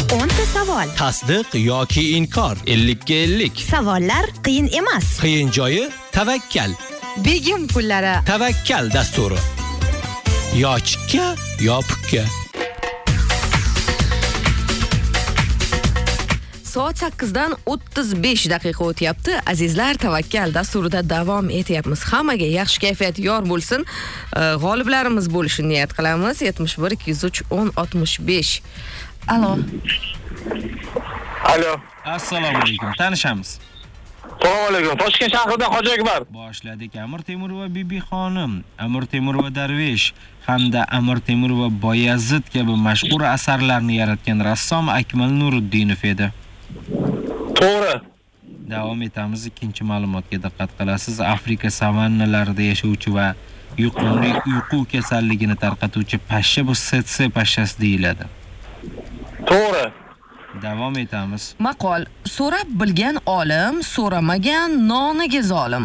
10 ta savol. Tasdiq yoki inkor 50 ga 50. Savollar qiyin emas. Qiyin joyi tavakkal. Begim pullari. Tavakkal dasturi. Yo chikka, yo pukka. Soat 8dan 35 daqiqa o'tyapti. Azizlar, Tavakkal dasturida davom etyapmiz. Hammaga yaxshi kayfiyat yor bo'lsin. G'oliblarimiz bo'lishini niyat qilamiz. 71 203 10 65. Alo. Alo. Assalomu alaykum. Tanishamiz. Assalomu alaykum. Toshkent shahridan Hoji Akbar. Boshladik. Amir Temur va Bibi xonim, Amir Temur va Darvesh hamda Amir Temur va Boyazid kabi mashhur asarlarni yaratgan rassom Akmal Nuriddinov edi. To'g'ri. Davom etamiz. Ikkinchi ma'lumotga diqqat qilasiz. Afrika savannalarida yashovchi va yuqumli uyqu kasalligini tarqatuvchi pashsha bu setse pashshasi deyiladi. To'g'ri. Davom etamiz. Maqol: so'rab bilgan olim, so'ramagan noniga zolim.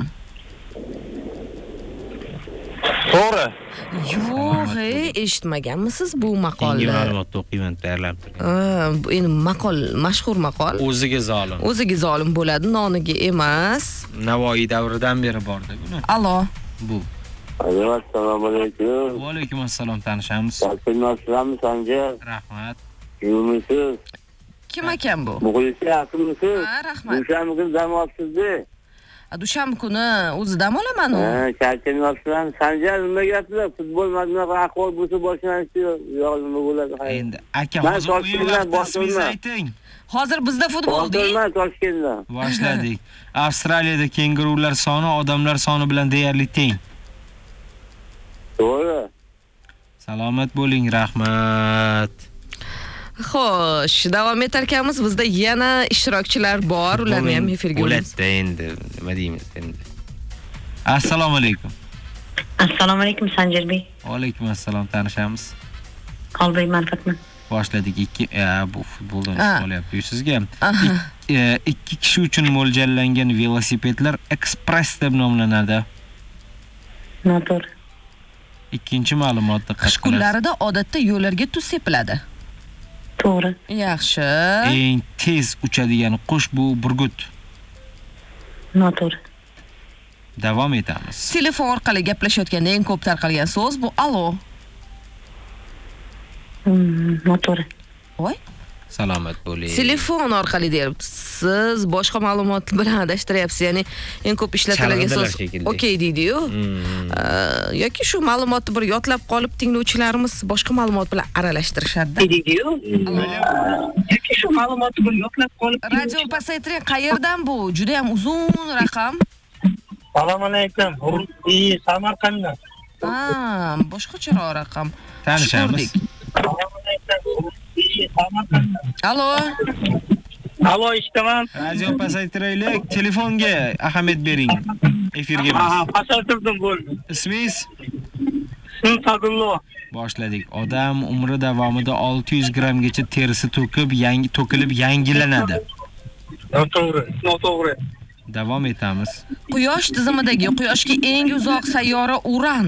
To'g'ri. Yo'q, eshitmaganmisiz bu maqolni? Yangi ma'lumot o'qiyman, tayyorlab turing. Bu endi maqol, mashhur maqol. O'ziga zolim. O'ziga zolim bo'ladi, noniga emas. Navoiy davridan beri borda buni. Alo. Bu. Assalomu alaykum. Va alaykum assalom, tanishamiz. Nasılsınız Sancar? Rahmat. Yumisiz. Kim ekan bu? Muxlisi yaqinmisiz? Ha, rahmat. Dushanba kuni dam olibsiz-da. Dushanba kuni o'zi dam olaman u. Charchamayapsizlarmi? Sanjar nima gaplar? Futbol bunaqa ahvol bo'lsa boshlanishi yo'q nima bo'ladi? Endi aka hozir o'yin vaqti ismingizni ayting. Hozir bizda futbolda. Hozir Toshkentda. Boshladik. Avstraliyada kengurular soni odamlar soni bilan deyarli teng. To'g'ri. Salomat bo'ling, rahmat. Xo'sh, davom etarkanmiz. Bizda yana ishtirokchilar bor. Ularni ham efirga olamiz. Bo'ladida endi nima deymiz endi. Assalomu alaykum. Assalomu alaykum Sanjarbek. Va alaykum assalom, tanishamiz. Qalbay Manfatman. Boshladik. Bu futboldan olyapti sizga. 2 kishi uchun mo'ljallangan velosipedlar ekspress deb nomlanadi. Noto'g'ri. Ikkinchi ma'lumot diqqat Qish kunlarida odatda yo'llarga tuz sepiladi. To'g'ri. Yaxshi. Eng tez uchadigan qush bu burgut. Noto'g'ri. Davom etamiz. Telefon orqali gaplashayotganda eng ko'p tarqalgan so'z bu alo. Noto'g'ri. Voy. Salomat bo'ling. Telefon orqali deyapti. Siz boshqa ma'lumot bilan adashtiryapsiz. Ya'ni eng ko'p ishlatiladigan so'z okey deydi-yu. Yoki shu ma'lumotni bir yodlab qolib tinglovchilarimiz boshqa ma'lumot bilan aralashtirishadi. Deydi-yu. Yoki shu ma'lumotni bir yodlab qolib Radio pasaytiring. Qayerdan bu? Juda ham uzun raqam. Assalomu alaykum. Samarqanddan. Boshqacharoq raqam. Tanishamiz. Alo. Alo, eshitaman. Radio pasaytiraylik. Telefonga ahamiyat bering. Efirga biz. Pasaytirdim bo'ldi. Ismingiz? Ismim Fadullo. Boshladik. Odam umri davomida 600 grammgacha terisi to'kilib yangilanadi. Noto'g'ri. Davom etamiz. Quyosh tizimidagi quyoshga eng uzoq sayyora Uran.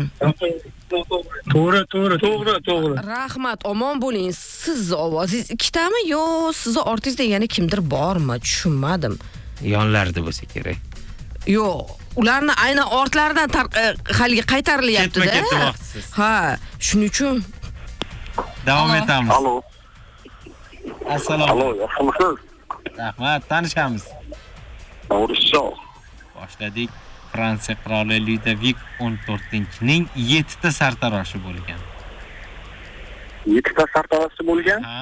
To'g'ri. Rahmat, omon bo'ling. Siz ovozingiz ikkitami yo sizni ortingizda yana kimdir bormi? Tushunmadim. Yonlarida bo'lsa kerak. Yo'q, ularni aynan ortlaridan haliga qaytarilyapti-da. Ketmoqchisiz. Ha, shuning uchun Davom etamiz. Alo. Assalomu. Alo, yaxshimisiz? Rahmat, tanishamiz. O'risho. Boshladik. Fransiya qiroli Ludovik 14-ning 7 ta sartaroshi bo'lgan. 7 ta sartaroshi bo'lgan? Ha.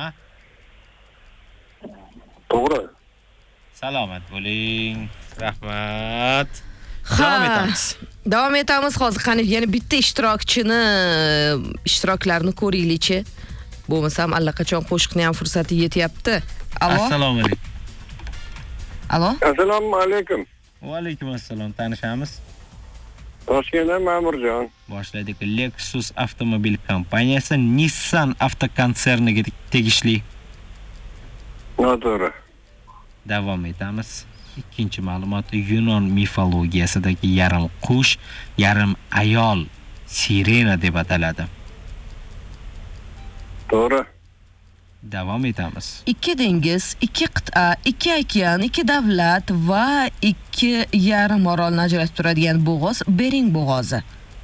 To'g'ri. Salomat bo'ling. Rahmat. Davom etamiz. Davom etamiz. Hozir qani yana bitta ishtiroklarni ko'raylik-chi. Bo'lmasam allaqachon qo'shiqni ham fursati yetyapti. Alo. Assalomu alaykum. Alo. Assalomu alaykum. Va alaykum assalom, tanishamiz. Toshkentdan Ma'murjon. Boshladik. Lexus avtomobil kompaniyasi Nissan avtokonserniga tegishli. Noto'g'ri. Davom etamiz. Ikkinchi ma'lumot Yunon mifologiyasidagi yarim qush, yarim ayol sirena deb ataladi. To'g'ri. Davom etamiz. 2 dengiz, 2 qit'a, 2 okean, 2 davlat va 2 yarim orolni ajratib turadigan bo'g'oz Bering bo'g'ozi.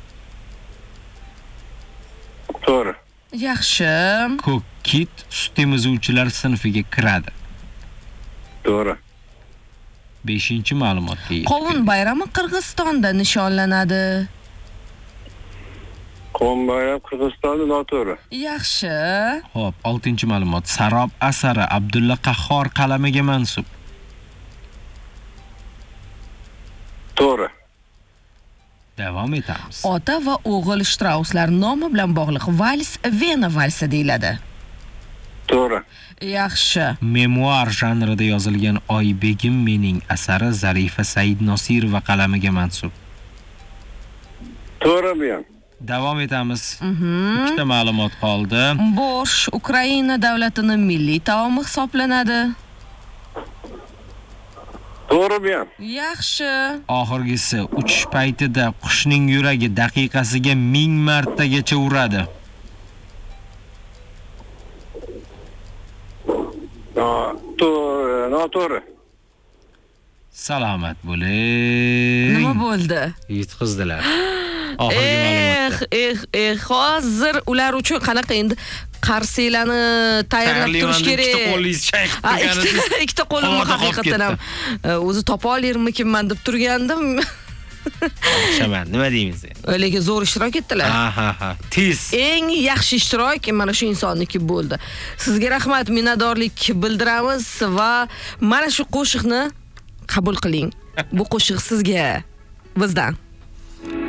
To'g'ri. Yaxshi. Ko'k kit sut emizuvchilar sinfiga kiradi. To'g'ri. 5-ma'lumotga yetib Qovun bayrami Qirg'izistonda nishonlanadi. Qovun bayram Qirg'izistonda noto'g'ri. Yaxshi. Xo'p, 6-ma'lumot. Sarob asari Abdulla Qahhor qalamiga mansub. To'g'ri. Davom etamiz. Ota va o'g'il Shtrauslar nomi bilan bog'liq vals Vena valsi deyiladi. To'g'ri. Yaxshi. Memuar janrida yozilgan Oybegim mening asari Zarifa Said Nosirova qalamiga mansub. To'g'ri bu ham. Davom etamiz. 2 ma'lumot qoldi. Borsht Ukraina davlatining milliy taomi hisoblanadi. To'g'ri bu ham. Yaxshi. Oxirgisi uchish paytida qushning yuragi daqiqasiga 1000 martagacha uradi. Noto'g'ri. Salomat bo'ling. Nima bo'ldi? Yutqizdilar. Oxirgi ma'lumotda. Hozir ular uchun qanaqa endi qarsiylarni tayyorlab turish kerak. Ikkita qo'lingiz chayqib turganingiz. Ikkita qo'lim haqiqatan ham o'zi topa olarmikinman deb turgandim. Shaman, nima deymiz endi? Lekin zo'r ishtirok etdilar. Ha. Tez. Eng yaxshi ishtirok mana shu insonniki bo'ldi. Sizga rahmat, minnatdorlik bildiramiz va mana shu qo'shiqni qabul qiling. Bu qo'shiq sizga bizdan.